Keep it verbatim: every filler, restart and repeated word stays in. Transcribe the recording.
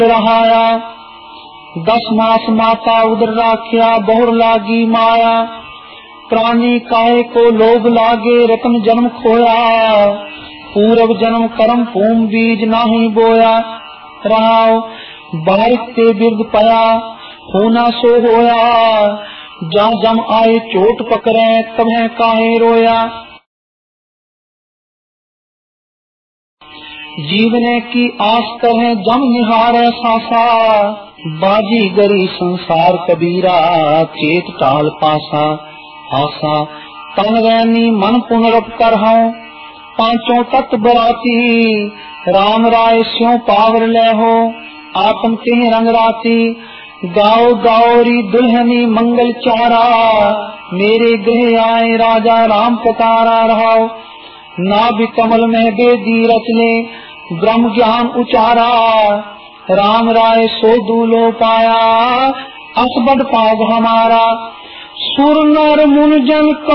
रहाया। दस मास माता उदर राख्या, बहुर लागी माया। प्राणी काहे को लोभ लागे, रतन जन्म खोया। पूर्व जन्म कर्म भूम बीज नाही बोया। रहाओ बारिक ते बिरद पया, होना सो होया। जा जम आए चोट पकड़े, तबह काहे रोया। जीवने की आस तरह जम निहारे सासा। बाजी गरी संसार कबीरा, चेत टाल पासा। आसा तन रैनी मन पुनरप कर हूं, पांचों तत्व बराती। राम राय स्यों पावर ले हो, आत्म तिह रंग राती। गाओ गाओ री दुल्हनी मंगल चारा, मेरे गृह आए राजा राम पतारा। रहाओ नाभि कमल में वेदी रचने, ब्रह्म ज्ञान उचारा। राम राय सो दूलो पाया, असबद पाग हमारा। सुर नर मुन जन